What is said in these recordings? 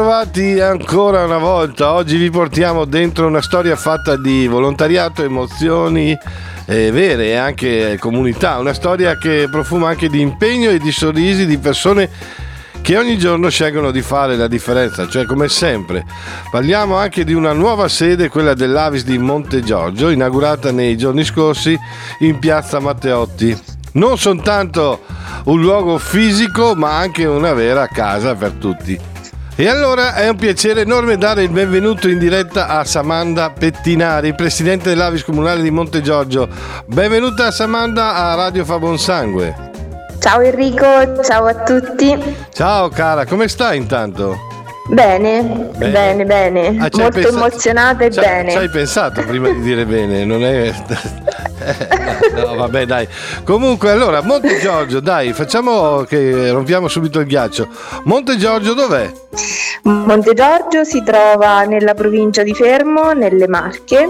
Trovati ancora una volta. Oggi vi portiamo dentro una storia fatta di volontariato, emozioni vere e anche comunità. Una storia che profuma anche di impegno e di sorrisi di persone che ogni giorno scelgono di fare la differenza, cioè come sempre. Parliamo anche di una nuova sede, quella dell'Avis di Monte Giorgio, inaugurata nei giorni scorsi in piazza Matteotti. Non soltanto un luogo fisico, ma anche una vera casa per tutti. E allora è un piacere enorme dare il benvenuto in diretta a Samanda Pettinari, presidente dell'Avis Comunale di Monte Giorgio. Benvenuta Samanda a Radio Fa Buon Sangue. Ciao Enrico, ciao a tutti. Ciao cara, come stai intanto? Bene. Molto emozionata e bene. Ci hai pensato prima di dire bene, non è... No, vabbè, dai. Comunque, allora, Monte Giorgio, dai, facciamo che rompiamo subito il ghiaccio. Monte Giorgio dov'è? Monte Giorgio si trova nella provincia di Fermo, nelle Marche.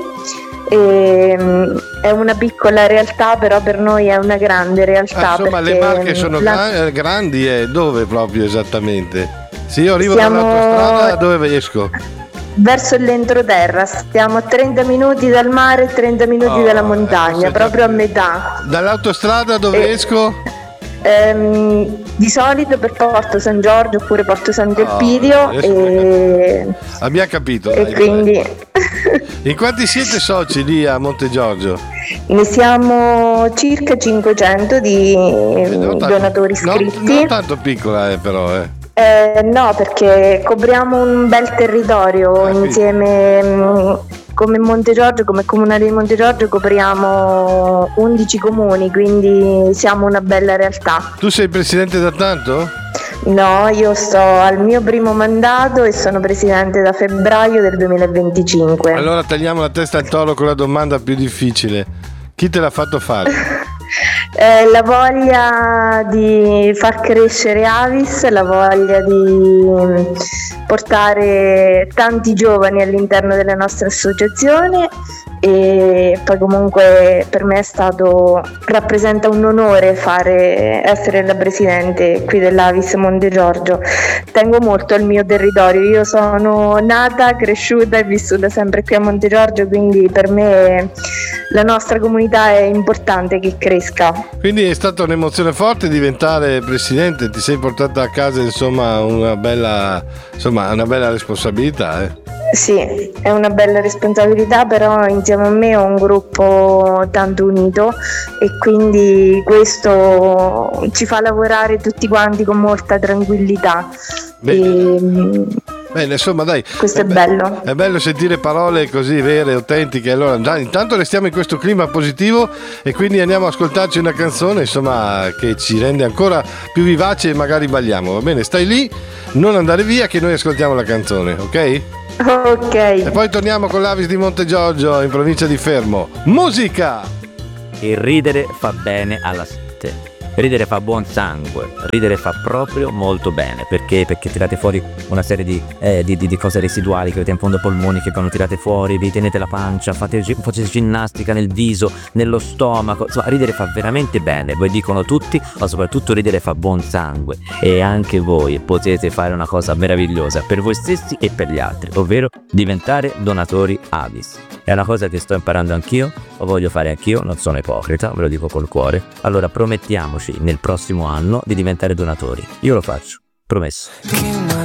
È una piccola realtà, però per noi è una grande realtà. Insomma, le Marche sono grandi e dove proprio esattamente? Se io arrivo dall'autostrada, dove esco? Verso l'entroterra, stiamo a 30 minuti dal mare e 30 minuti dalla montagna, proprio a metà. Dall'autostrada dove esco? Di solito per Porto San Giorgio oppure Porto Sant'Elpidio. Abbiamo capito. E quindi... In quanti siete soci lì a Monte Giorgio? Ne siamo circa 500 di donatori iscritti. Non tanto piccola però. No, perché copriamo un bel territorio insieme, come Monte Giorgio, come Comunale di Monte Giorgio copriamo 11 comuni, quindi siamo una bella realtà. Tu sei presidente da tanto? No, io sto al mio primo mandato e sono presidente da febbraio del 2025. Allora tagliamo la testa al toro con la domanda più difficile. Chi te l'ha fatto fare? La voglia di far crescere Avis, la voglia di portare tanti giovani all'interno della nostra associazione, e poi comunque per me rappresenta un onore essere la presidente qui dell'Avis Monte Giorgio. Tengo molto al mio territorio, io sono nata, cresciuta e vissuta sempre qui a Monte Giorgio, quindi per me la nostra comunità è importante che cresca. Quindi è stata un'emozione forte diventare presidente, ti sei portata a casa una bella responsabilità. Sì, è una bella responsabilità, però insieme a me ho un gruppo tanto unito e quindi questo ci fa lavorare tutti quanti con molta tranquillità. Bene, insomma dai, questo è bello. È bello sentire parole così vere, autentiche. Allora intanto restiamo in questo clima positivo e quindi andiamo ad ascoltarci una canzone che ci rende ancora più vivaci e magari balliamo, va bene? Stai lì, non andare via che noi ascoltiamo la canzone, ok? Ok. E poi torniamo con l'Avis di Monte Giorgio in provincia di Fermo. Musica! Il ridere fa bene alla salute. Ridere fa buon sangue, ridere fa proprio molto bene, perché tirate fuori una serie di cose residuali che avete in fondo ai polmoni, che quando tirate fuori vi tenete la pancia, fate ginnastica nel viso, nello stomaco, insomma ridere fa veramente bene, voi dicono tutti, ma soprattutto ridere fa buon sangue, e anche voi potete fare una cosa meravigliosa per voi stessi e per gli altri, ovvero diventare donatori Avis. È una cosa che sto imparando anch'io, lo voglio fare anch'io, non sono ipocrita, ve lo dico col cuore. Allora promettiamoci nel prossimo anno di diventare donatori. Io lo faccio, promesso.